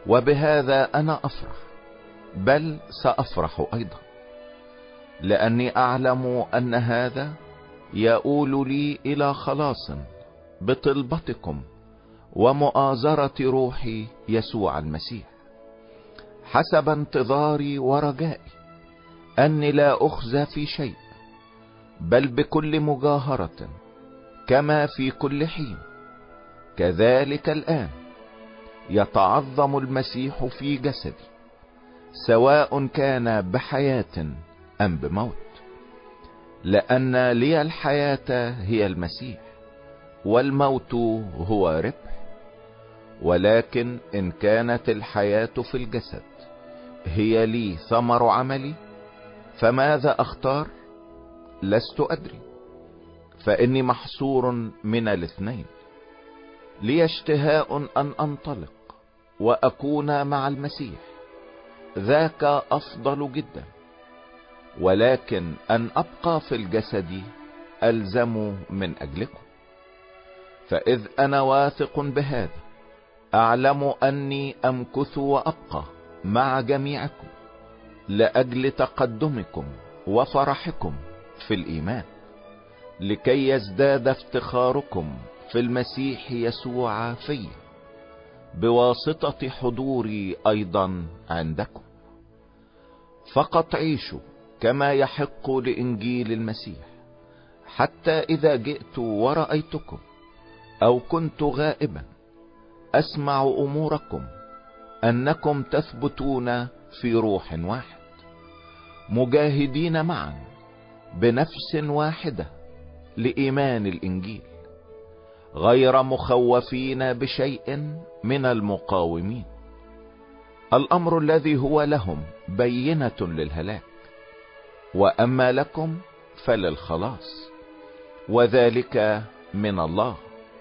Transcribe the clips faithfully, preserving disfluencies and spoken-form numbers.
وبهذا انا افرح، بل سافرح ايضا، لاني اعلم ان هذا يؤول لي الى خلاص بطلبتكم ومؤازرة روحي يسوع المسيح، حسب انتظاري ورجائي اني لا اخزى في شيء، بل بكل مجاهرة كما في كل حين كذلك الآن يتعظم المسيح في جسدي، سواء كان بحياة أم بموت. لأن لي الحياة هي المسيح، والموت هو ربح. ولكن إن كانت الحياة في الجسد هي لي ثمر عملي، فماذا أختار؟ لست أدري، فإني محصور من الاثنين. لي اشتهاء أن أنطلق وأكون مع المسيح، ذاك أفضل جدا، ولكن أن أبقى في الجسد ألزم من أجلكم. فإذ أنا واثق بهذا، أعلم أني أمكث وأبقى مع جميعكم لأجل تقدمكم وفرحكم في الإيمان، لكي يزداد افتخاركم في المسيح يسوع في بواسطة حضوري أيضا عندكم. فقط عيشوا كما يحق لإنجيل المسيح، حتى إذا جئت ورأيتكم أو كنت غائبا أسمع أموركم أنكم تثبتون في روح واحد، مجاهدين معا بنفس واحدة لإيمان الإنجيل، غير مخوفين بشيء من المقاومين، الأمر الذي هو لهم بينة للهلاك، وأما لكم فللخلاص، وذلك من الله،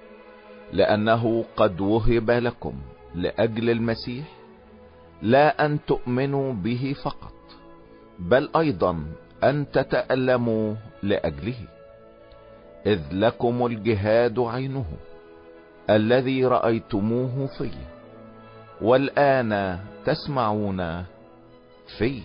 لأنه قد وهب لكم لأجل المسيح لا أن تؤمنوا به فقط، بل أيضا أن تتألموا لأجله، إذ لكم الجهاد عينه الذي رأيتموه في، والآن تسمعون في.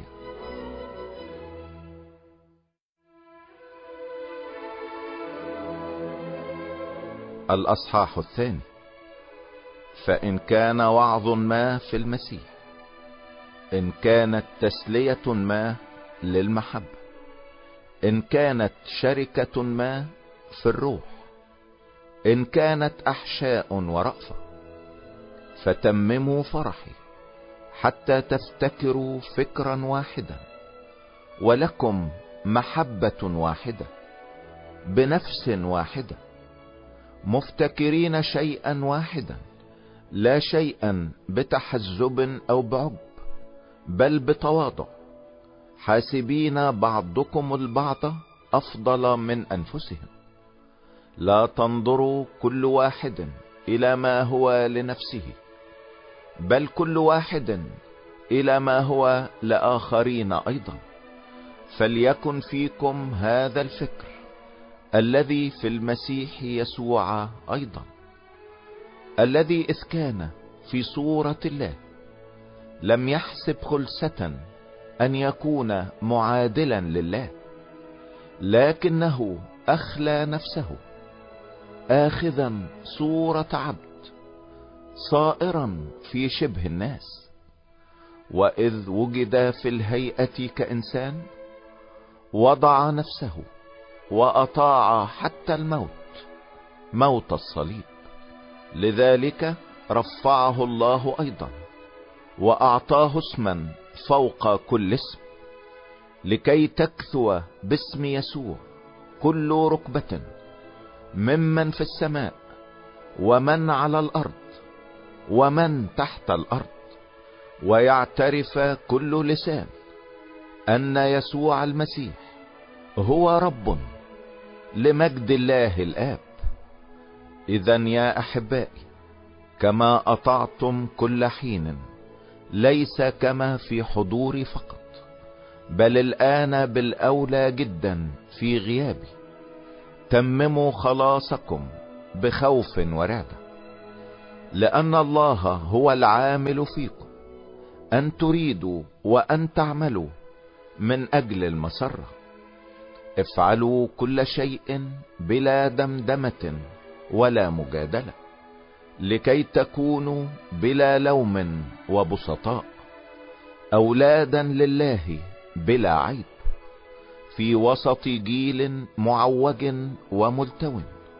الأصحاح الثاني. فإن كان وعظ ما في المسيح، إن كانت تسلية ما للمحبة، إن كانت شركة ما في الروح، إن كانت أحشاء ورأفة، فتمموا فرحي حتى تفتكروا فكرا واحدا، ولكم محبة واحدة بنفس واحدة، مفتكرين شيئا واحدا، لا شيئا بتحزب أو بعجب، بل بتواضع، حاسبين بعضكم البعض أفضل من أنفسهم. لا تنظروا كل واحد إلى ما هو لنفسه، بل كل واحد إلى ما هو لآخرين أيضا. فليكن فيكم هذا الفكر الذي في المسيح يسوع أيضا، الذي إذ كان في صورة الله لم يحسب خلسة أن يكون معادلا لله، لكنه أخلى نفسه، آخذا صورة عبد، صائرا في شبه الناس، وإذ وجد في الهيئة كإنسان وضع نفسه وأطاع حتى الموت، موت الصليب. لذلك رفعه الله أيضا وأعطاه اسما فوق كل اسم، لكي تكثو باسم يسوع كل ركبة، ممن في السماء ومن على الأرض ومن تحت الأرض، ويعترف كل لسان أن يسوع المسيح هو رب، لمجد الله الآب. إذن يا أحبائي، كما أطعتم كل حين، ليس كما في حضوري فقط، بل الآن بالأولى جدا في غيابي، تمموا خلاصكم بخوف ورعبة، لأن الله هو العامل فيكم ان تريدوا وان تعملوا من اجل المسرة. افعلوا كل شيء بلا دمدمة ولا مجادلة، لكي تكونوا بلا لوم وبسطاء، اولادا لله بلا عيب، في وسط جيل معوج وملتوي،